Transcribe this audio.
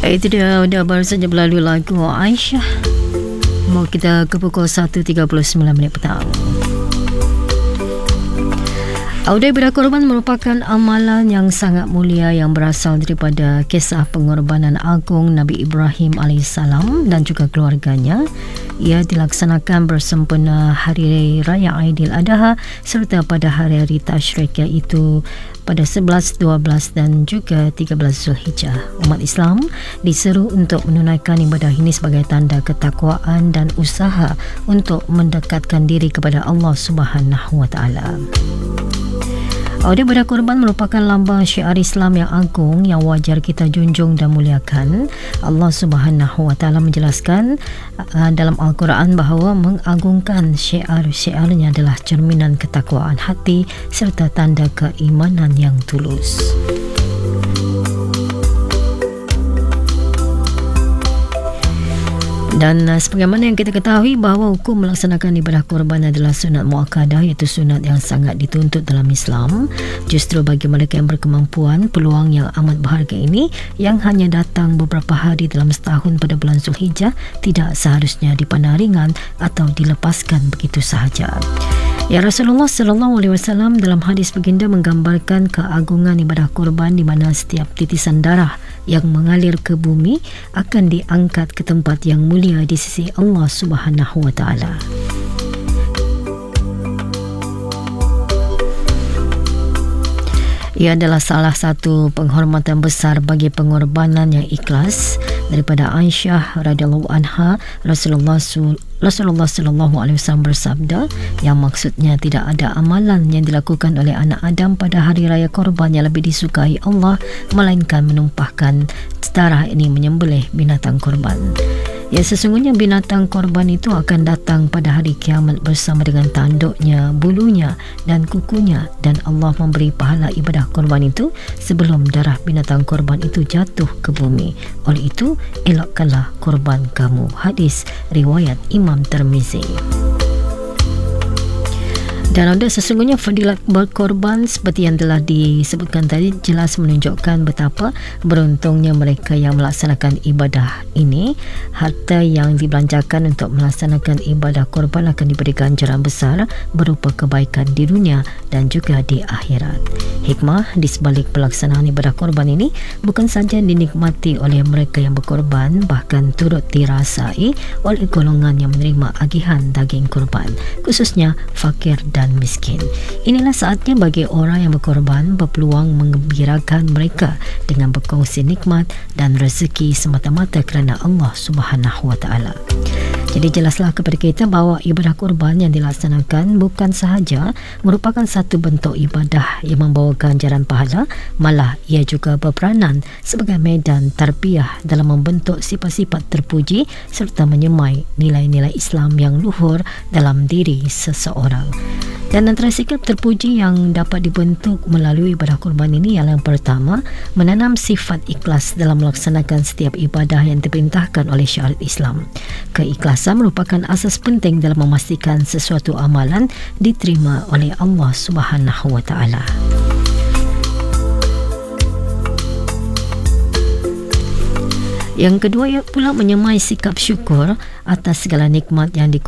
Itu dia dah baru saja berlalu lagu Aisyah. Mau kita ke pukul 1.39 petang. Audai berkorban merupakan amalan yang sangat mulia yang berasal daripada kisah pengorbanan agung Nabi Ibrahim AS dan juga keluarganya. Ia dilaksanakan bersempena Hari Raya Aidiladha serta pada hari-hari tasyrik, iaitu pada 11, 12 dan juga 13 Zulhijjah. Umat Islam diseru untuk menunaikan ibadah ini sebagai tanda ketakwaan dan usaha untuk mendekatkan diri kepada Allah Subhanahu Wa Taala. Audai berkorban merupakan lambang syiar Islam yang agung yang wajar kita junjung dan muliakan. Allah Subhanahu Wa Taala menjelaskan dalam Al-Quran bahawa mengagungkan syiar-syiarnya adalah cerminan ketakwaan hati serta tanda keimanan yang tulus. Dan sebagaimana yang kita ketahui bahawa hukum melaksanakan ibadah korban adalah sunat muakkadah, iaitu sunat yang sangat dituntut dalam Islam. Justru bagi mereka yang berkemampuan, peluang yang amat berharga ini yang hanya datang beberapa hari dalam setahun pada bulan Zulhijjah tidak seharusnya dipandang ringan atau dilepaskan begitu sahaja. Ya, Rasulullah SAW dalam hadis baginda menggambarkan keagungan ibadah korban di mana setiap titisan darah yang mengalir ke bumi akan diangkat ke tempat yang mulia di sisi Allah Subhanahu Wa Taala. Ia adalah salah satu penghormatan besar bagi pengorbanan yang ikhlas. Daripada Aisyah radhiyallahu anha, Rasulullah sallallahu alaihi wasallam bersabda, yang maksudnya tidak ada amalan yang dilakukan oleh anak Adam pada hari raya korban yang lebih disukai Allah melainkan menumpahkan darah ini menyembelih binatang korban. Ya, sesungguhnya binatang korban itu akan datang pada hari kiamat bersama dengan tanduknya, bulunya dan kukunya, dan Allah memberi pahala ibadah korban itu sebelum darah binatang korban itu jatuh ke bumi. Oleh itu, elakkanlah korban kamu. Hadis riwayat Imam Tirmizi. Dan sesungguhnya fadilat berkorban seperti yang telah disebutkan tadi jelas menunjukkan betapa beruntungnya mereka yang melaksanakan ibadah ini. Harta yang dibelanjakan untuk melaksanakan ibadah korban akan diberi ganjaran besar berupa kebaikan di dunia dan juga di akhirat. Hikmah di sebalik pelaksanaan ibadah korban ini bukan saja dinikmati oleh mereka yang berkorban, bahkan turut dirasai oleh golongan yang menerima agihan daging korban, khususnya fakir dan miskin. Inilah saatnya bagi orang yang berkorban berpeluang menggembirakan mereka dengan berkongsi nikmat dan rezeki semata-mata kerana Allah Subhanahu Wa Taala. Jadi jelaslah kepada kita bahawa ibadah korban yang dilaksanakan bukan sahaja merupakan satu bentuk ibadah yang membawa ganjaran pahala, malah ia juga berperanan sebagai medan tarbiyah dalam membentuk sifat-sifat terpuji serta menyemai nilai-nilai Islam yang luhur dalam diri seseorang. Dan antara sikap terpuji yang dapat dibentuk melalui ibadah korban ini ialah yang pertama, menanam sifat ikhlas dalam melaksanakan setiap ibadah yang diperintahkan oleh syariat Islam. Keikhlasan merupakan asas penting dalam memastikan sesuatu amalan diterima oleh Allah Subhanahu Wa Taala. Yang kedua ia pula menyemai sikap syukur atas segala nikmat yang